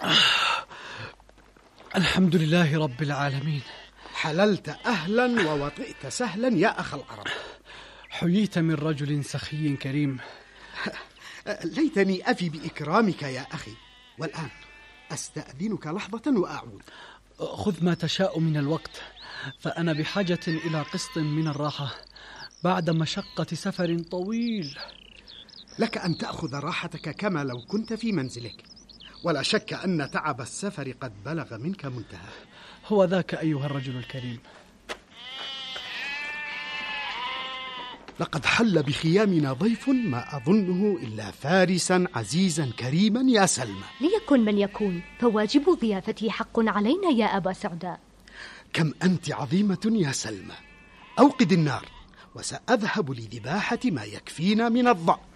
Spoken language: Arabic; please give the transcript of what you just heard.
الحمد لله رب العالمين. حللت أهلا ووطئت سهلا يا أخ العرب. حييت من رجل سخي كريم. ليتني أفي بإكرامك يا أخي. والآن أستأذنك لحظة وأعود. خذ ما تشاء من الوقت، فأنا بحاجة إلى قسط من الراحة بعد مشقة سفر طويل. لك أن تأخذ راحتك كما لو كنت في منزلك، ولا شك أن تعب السفر قد بلغ منك منتهى. هو ذاك أيها الرجل الكريم. لقد حل بخيامنا ضيف ما أظنه إلا فارسا عزيزا كريما يا سلمى. ليكن من يكون، فواجب ضيافته حق علينا يا أبا سعداء. كم أنت عظيمة يا سلمى. أوقد النار وسأذهب لذباحة ما يكفينا من الضأن.